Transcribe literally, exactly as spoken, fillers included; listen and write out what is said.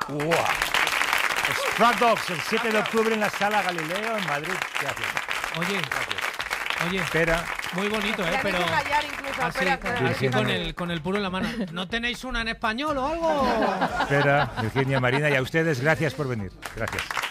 ¡Wow! Stray Dogs, el siete de octubre en la Sala Galileo, en Madrid. Gracias. Oye, oye, espera. Muy bonito, ¿eh? Pero así, así con, el, con el puro en la mano. ¿No tenéis una en español o algo? Espera, Virginia, Marina, y a ustedes, gracias por venir. Gracias.